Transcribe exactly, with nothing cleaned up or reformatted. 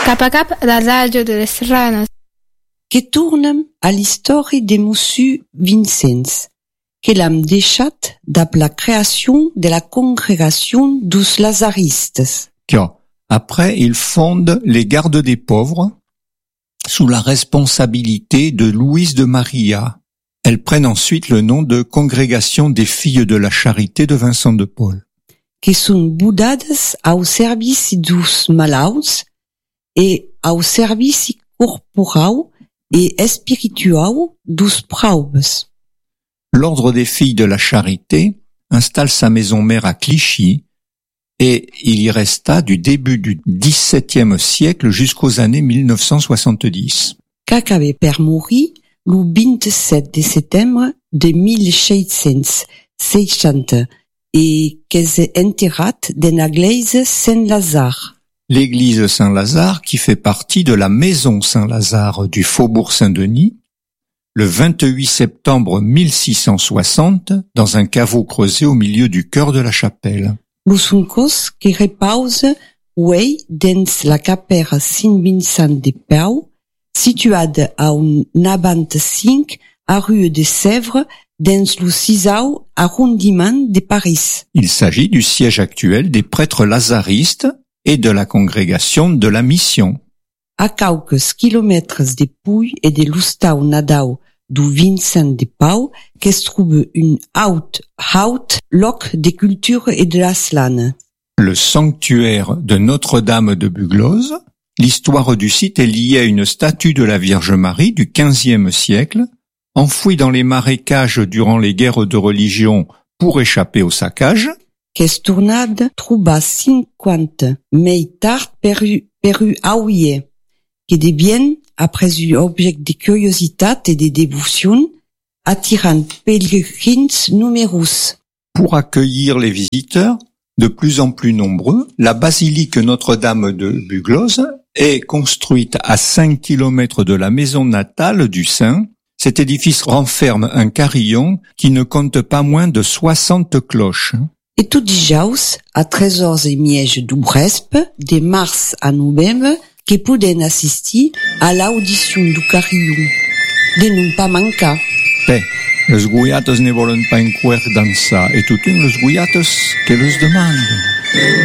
Cap a cap da Radio de Serranos. Que tornem a l'histori de Monsieur Vincenz, que l'am deixat dap la création de la congrégation dos Lazaristes. Car après, il fonde les Gardes des Pauvres sous la responsabilité de Louise de Maria. Elles prennent ensuite le nom de Congrégation des Filles de la Charité de Vincent de Paul. Que sont budades au servici dos malauts et au servici corporal et spiritual dos pauvres. L'Ordre des Filles de la Charité installe sa maison mère à Clichy et il y resta du début du dix-septième siècle jusqu'aux années mille neuf cent soixante-dix. Qu'acabé per mourir le vingt-sept de septembre de mille sept-cents seixanta et qu'es enterrat dans l'église Saint-Lazare. L'église Saint-Lazare qui fait partie de la maison Saint-Lazare du Faubourg Saint-Denis, le vingt-huit septembre mille six cent soixante, dans un caveau creusé au milieu du chœur de la chapelle. Los uncos qui repausent, ouais, dans la capella Saint-Vincent de Paul, située à un navant-cinq à rue de Sèvres, dans le sixième arrondissement de Paris. Il s'agit du siège actuel des prêtres lazaristes et de la congrégation de la Mission. À quelques kilomètres de Puy et de l'Ustau Nadau du Vincent de Paul, que se trouve une haute, haute loc de culture et de la slane. Le sanctuaire de Notre-Dame de Buglose. L'histoire du site est liée à une statue de la Vierge Marie du quinzième siècle, enfouie dans les marécages durant les guerres de religion pour échapper au saccage. Qu'est tournade trouba cinquante mai tard peru, peru auie, qui devient, après un objet de curiosité et de dévotion, attirant pèlerins numerus. Pour accueillir les visiteurs, de plus en plus nombreux, la basilique Notre-Dame de Buglose est construite à cinq kilomètres de la maison natale du saint. Cet édifice renferme un carillon qui ne compte pas moins de soixante cloches. Et tout dijaus, à trésors et mièges du Brespe, de mars à novembre, que poden assister à l'audition du carillon. De non pas mancar. Bé, les guiatos ne volen pas encuer dansa, et tothom les guiatos que les demanden.